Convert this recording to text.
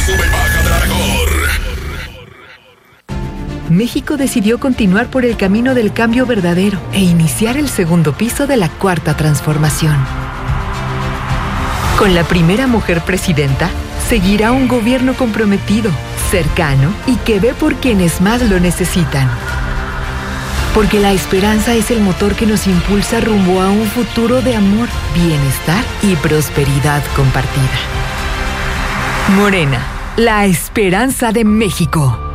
Sube y baja de la mejor. México decidió continuar por el camino del cambio verdadero e iniciar el segundo piso de la Cuarta Transformación. Con la primera mujer presidenta, seguirá un gobierno comprometido, cercano y que ve por quienes más lo necesitan. Porque la esperanza es el motor que nos impulsa rumbo a un futuro de amor, bienestar y prosperidad compartida. Morena, la esperanza de México.